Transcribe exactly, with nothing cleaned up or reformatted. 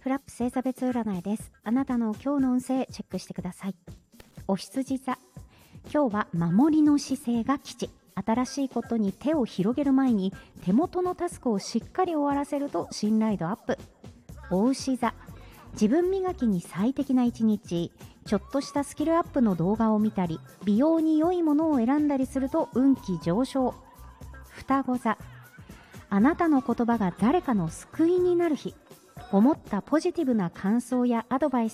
フラップ星座別占いです。あなたの今日の運勢チェックしてください。お羊座、今日は守りの姿勢が吉。新しいことに手を広げる前に手元のタスクをしっかり終わらせると信頼度アップ。お牛座、自分磨きに最適な一日。ちょっとしたスキルアップの動画を見たり、美容に良いものを選んだりすると運気上昇。双子座、あなたの言葉が誰かの救いになる日。思ったポジティブな感想やアドバイス